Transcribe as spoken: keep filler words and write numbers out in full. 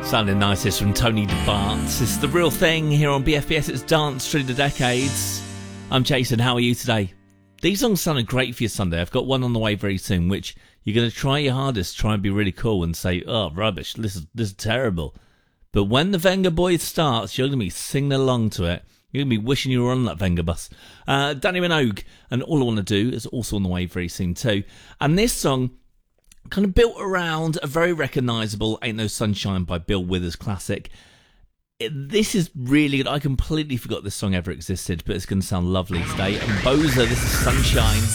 Sounding nicest from Tony DeBart. It's The Real Thing here on B F B S. It's Dance Through the Decades. I'm Jason. How are you today? These songs sounded great for your Sunday. I've got one on the way very soon, which you're going to try your hardest, try and be really cool and say, oh, rubbish, this is, this is terrible. But when the Venga Boys starts, you're going to be singing along to it. You're going to be wishing you were on that Venga bus. Uh, Danny Minogue, and All I Want to Do is also on the way very soon too. And this song kind of built around a very recognisable Ain't No Sunshine by Bill Withers classic. It, this is really good. I completely forgot this song ever existed, but it's going to sound lovely today. And Boza, this is Sunshine.